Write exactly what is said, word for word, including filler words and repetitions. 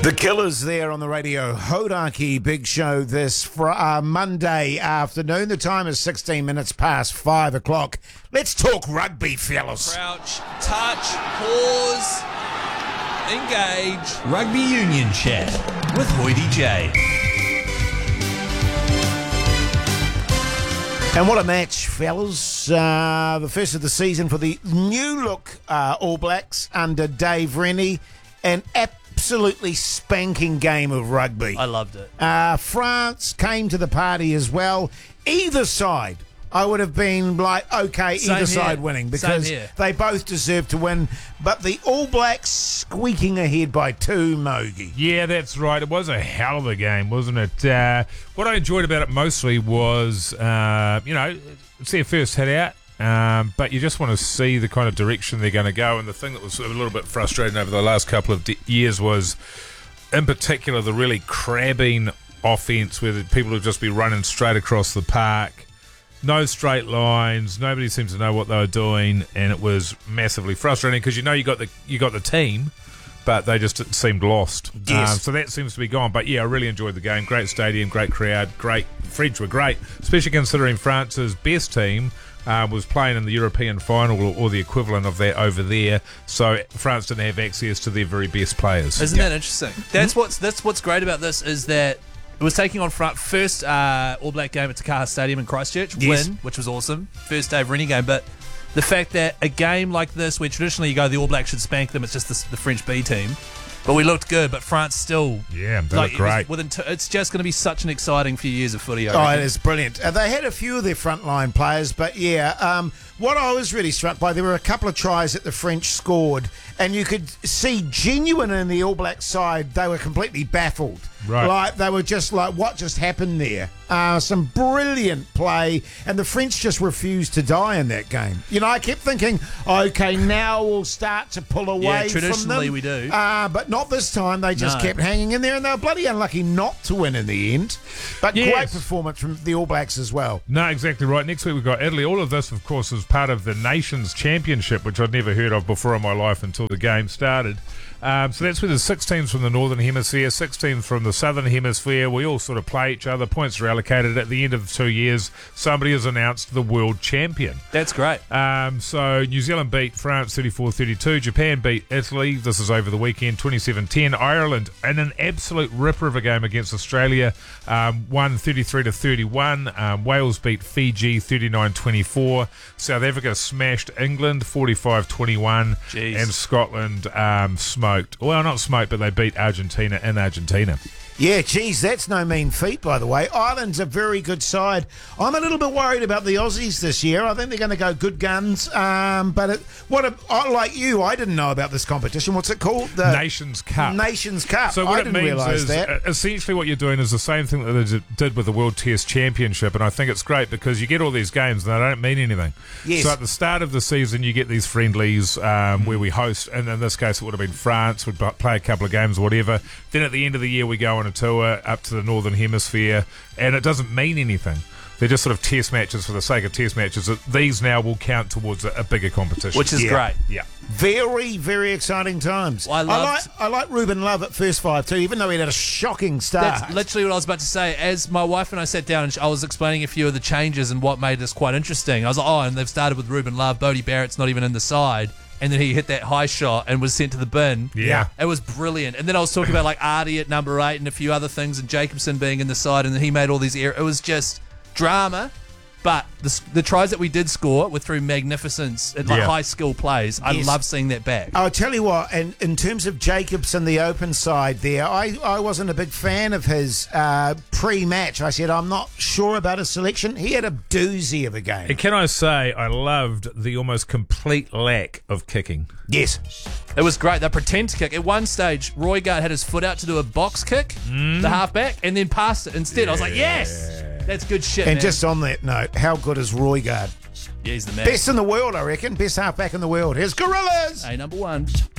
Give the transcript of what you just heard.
The Killers there on the radio. Hodaki Big Show this fr- uh, Monday afternoon. The time is sixteen minutes past five o'clock. Let's talk rugby, fellas. Crouch, touch, pause, engage. Rugby Union Chat with Hoity J. And what a match, fellas. Uh, the first of the season for the new look uh, All Blacks under Dave Rennie. An absolutely spanking game of rugby. I loved it. Uh, France came to the party as well. Either side, I would have been like, okay, Same either here. side winning because Same here. they both deserve to win. But the All Blacks squeaking ahead by two, Mogi. Yeah, that's right. It was a hell of a game, wasn't it? Uh, what I enjoyed about it mostly was, uh, you know, it's their first hit out. Um, but you just want to see the kind of direction they're going to go. And the thing that was a little bit frustrating over the last couple of de- years was, in particular, the really crabbing offence where the people would just be running straight across the park. No straight lines. Nobody seemed to know what they were doing, and it was massively frustrating because you know you got the you got the team, but they just seemed lost. Yes. Um, so that seems to be gone. But yeah, I really enjoyed the game. Great stadium, great crowd, great. French were great, especially considering France's best team Uh, was playing in the European final or, or the equivalent of that over there, so France didn't have access to their very best players. Isn't that interesting? That's what's that's what's great about this is that it was taking on front first uh, All Black game at Takaha Stadium in Christchurch, Yes. win, which was awesome. First Dave Rennie game, but the fact that a game like this, where traditionally you go, the All Blacks should spank them, it's just the, the French B team. But we looked good, but France still... Yeah, they like, look great. it was- Within t- it's just going to be such an exciting few years of footy, I Oh, reckon. it is brilliant. Uh, they had a few of their frontline players, but yeah, um, what I was really struck by, there were a couple of tries that the French scored, and you could see genuine in the All Black side, they were completely baffled. Right. Like, they were just like, what just happened there? Uh, some brilliant play, and the French just refused to die in that game. You know, I kept thinking, okay, now we'll start to pull away Yeah, from traditionally them. we do. Uh, but not this time. They just No. kept hanging in there, and they were bloody unlucky not to win in the end. But Yes. great performance from the All Blacks as well. No, exactly right. Next week we've got Italy. All of this, of course, is part of the Nations Championship, which I'd never heard of before in my life until the game started. Um, so that's where there's six teams from the Northern Hemisphere, six teams from the Southern Hemisphere. We all sort of play each other. Points are allocated. At the end of the two years, somebody is announced the world champion. That's great. Um, so New Zealand beat France thirty-four thirty-two. Japan beat Italy. This is over the weekend, twenty-seven ten. Ireland, in an absolute ripper of a game against Australia, um, won thirty-three to thirty-one. Um, Wales beat Fiji thirty-nine twenty-four. South Africa smashed England forty-five twenty-one. Jeez. And Scotland um, smoked. Well, not smoked, but they beat Argentina in Argentina. Yeah, geez, that's no mean feat, by the way. Ireland's a very good side. I'm a little bit worried about the Aussies this year. I think they're going to go good guns. Um, but it, what a, I, like you, I didn't know about this competition. What's it called? The Nations Cup. Nations Cup. So what I it didn't means realise is that. uh, essentially what you're doing is the same thing that they did with the World Test Championship, and I think it's great because you get all these games and they don't mean anything. Yes. So at the start of the season you get these friendlies um, where we host, and in this case it would have been France, would play a couple of games or whatever. Then at the end of the year we go on a tour up to the Northern Hemisphere, and it doesn't mean anything. They're just sort of test matches for the sake of test matches. These now will count towards a, a bigger competition. Which is Yeah. great. yeah. Very, very exciting times. Well, I I loved- like I like Ruben Love at first five too, even though he had a shocking start. That's literally what I was about to say. As my wife and I sat down and I was explaining a few of the changes and what made this quite interesting, I was like, oh, and they've started with Ruben Love. Bodie Barrett's not even in the side. And then he hit that high shot and was sent to the bin. Yeah. It was brilliant. And then I was talking about like Artie at number eight and a few other things and Jacobson being in the side, and then he made all these errors. It was just drama. But the, the tries that we did score were through magnificence and like Yeah. high skill plays. I Yes. love seeing that back. I'll tell you what, and in terms of Jacobson, the open side there, I, I wasn't a big fan of his uh, pre-match. I said, I'm not sure about his selection. He had a doozy of a game. And can I say I loved the almost complete lack of kicking. Yes. It was great. They pretend to kick. At one stage, Roygaard had his foot out to do a box kick, the halfback, and then passed it instead. I was like, yes! That's good shit, And man. just on that note, how good is Roygaard? Yeah, he's the man. Best in the world, I reckon. Best halfback in the world. Here's Gorillas! Hey, number one.